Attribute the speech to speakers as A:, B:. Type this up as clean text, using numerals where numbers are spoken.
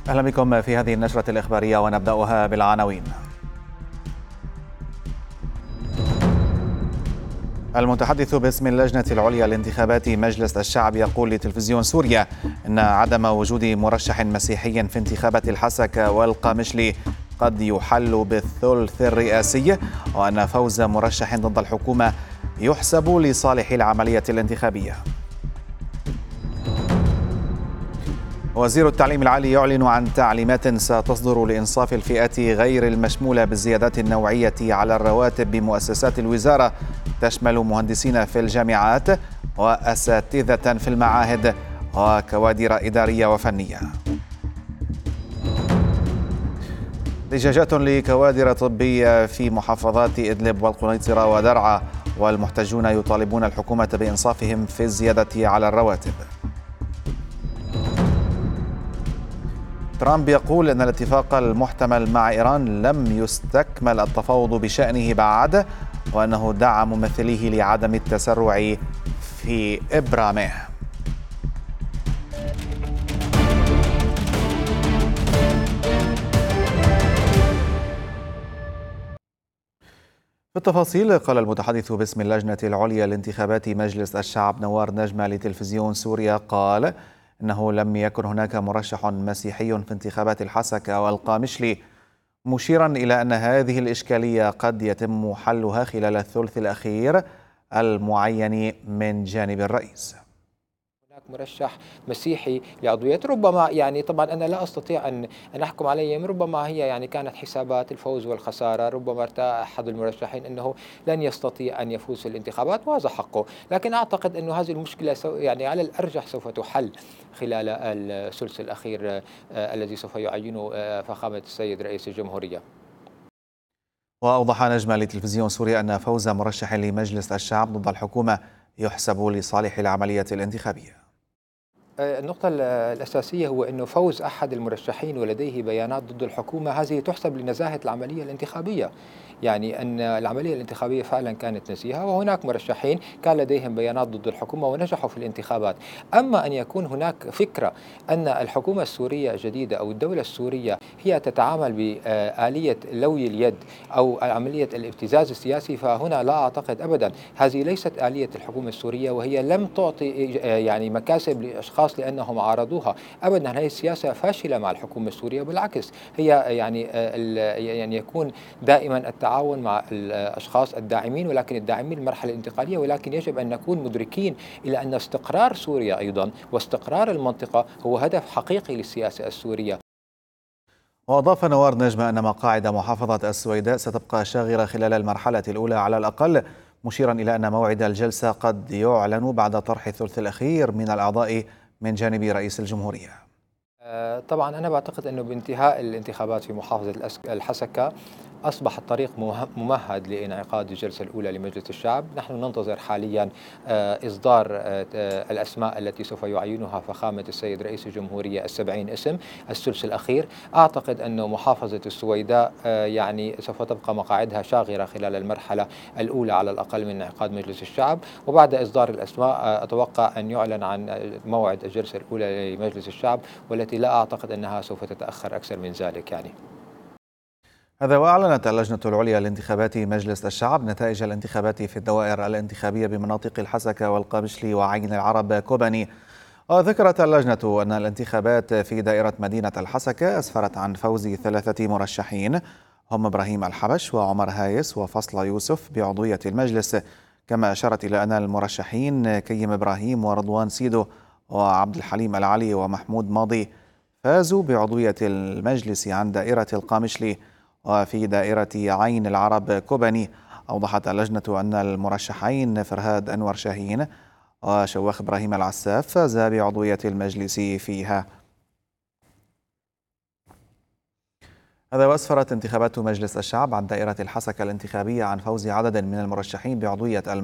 A: أهلا بكم في هذه النشرة الإخبارية ونبدأها بالعناوين. المتحدث باسم اللجنة العليا لانتخابات مجلس الشعب يقول لتلفزيون سوريا إن عدم وجود مرشح مسيحي في انتخابات الحسكة والقامشلي قد يحل بالثلث الرئاسي، وأن فوز مرشح ضد الحكومة يحسب لصالح العملية الانتخابية. وزير التعليم العالي يعلن عن تعليمات ستصدر لإنصاف الفئات غير المشمولة بالزيادات النوعية على الرواتب بمؤسسات الوزارة، تشمل مهندسين في الجامعات وأساتذة في المعاهد وكوادر إدارية وفنية. لجاجات لكوادر طبية في محافظات إدلب والقنيطرة ودرعا، والمحتجون يطالبون الحكومة بإنصافهم في الزيادة على الرواتب. ترامب يقول أن الاتفاق المحتمل مع إيران لم يستكمل التفاوض بشأنه بعد، وأنه دعا ممثليه لعدم التسرع في إبرامه. في التفاصيل، قال المتحدث باسم اللجنة العليا لانتخابات مجلس الشعب نوار نجمة لتلفزيون سوريا قال إنه لم يكن هناك مرشح مسيحي في انتخابات الحسكة والقامشلي، مشيرا إلى أن هذه الإشكالية قد يتم حلها خلال الثلث الأخير المعين من جانب الرئيس.
B: هناك مرشح مسيحي لعضوية، ربما طبعا أنا لا أستطيع أن أحكم عليهم، ربما هي كانت حسابات الفوز والخسارة، ربما ارتأى أحد المرشحين أنه لن يستطيع أن يفوز في الانتخابات وهذا حقه، لكن أعتقد أن هذه المشكلة على الأرجح سوف تحل خلال الثلث الأخير الذي سوف يعينه فخامة السيد رئيس الجمهورية.
A: وأوضح نجم لتلفزيون سوريا أن فوز مرشح لمجلس الشعب ضد الحكومة يحسب لصالح العملية الانتخابية.
B: النقطة الأساسية هو أنه فوز أحد المرشحين ولديه بيانات ضد الحكومة هذه تحسب لنزاهة العملية الانتخابية، أن العملية الانتخابية فعلا كانت نزيهة، وهناك مرشحين كان لديهم بيانات ضد الحكومة ونجحوا في الانتخابات. أما أن يكون هناك فكرة أن الحكومة السورية الجديدة أو الدولة السورية هي تتعامل بآلية لوي اليد أو عملية الابتزاز السياسي، فهنا لا أعتقد أبدا، هذه ليست آلية الحكومة السورية، وهي لم تعطي مكاسب لأشخاص لأنهم عارضوها أبدا. هذه السياسة فاشلة مع الحكومة السورية، بالعكس هي يكون دائما التعاون مع الأشخاص الداعمين، ولكن الداعمين المرحلة الانتقالية، ولكن يجب أن نكون مدركين إلى أن استقرار سوريا أيضا واستقرار المنطقة هو هدف حقيقي للسياسة السورية.
A: وأضاف نوار نجمة أن مقاعد محافظة السويداء ستبقى شاغرة خلال المرحلة الأولى على الأقل، مشيرا إلى أن موعد الجلسة قد يعلن بعد طرح الثلث الأخير من الأعضاء من جانب رئيس الجمهورية.
B: طبعا أنا بعتقد أنه بانتهاء الانتخابات في محافظة الحسكة أصبح الطريق ممهد لإنعقاد الجلسة الأولى لمجلس الشعب. نحن ننتظر حاليا إصدار الأسماء التي سوف يعينها فخامة السيد رئيس الجمهورية 70 اسم الثلث الأخير. أعتقد أن محافظة السويداء سوف تبقى مقاعدها شاغرة خلال المرحلة الأولى على الأقل من انعقاد مجلس الشعب، وبعد إصدار الأسماء أتوقع أن يعلن عن موعد الجلسة الأولى لمجلس الشعب، والتي لا أعتقد أنها سوف تتأخر أكثر من ذلك
A: هذا وأعلنت اللجنة العليا لانتخابات مجلس الشعب نتائج الانتخابات في الدوائر الانتخابية بمناطق الحسكة والقامشلي وعين العرب كوباني. وذكرت اللجنة أن الانتخابات في دائرة مدينة الحسكة أسفرت عن فوز 3 مرشحين هم إبراهيم الحبش وعمر هايس وفصل يوسف بعضوية المجلس، كما أشارت إلى أن المرشحين كيم إبراهيم ورضوان سيدو وعبد الحليم العلي ومحمود ماضي فازوا بعضوية المجلس عن دائرة القامشلي. وفي دائرة عين العرب كوباني أوضحت اللجنة أن المرشحين فرهاد أنور شاهين وشواخ إبراهيم العساف فازا بعضوية المجلس فيها. هذا وأسفرت انتخابات مجلس الشعب عن دائرة الحسكة الانتخابية عن فوز عدد من المرشحين بعضوية المجلس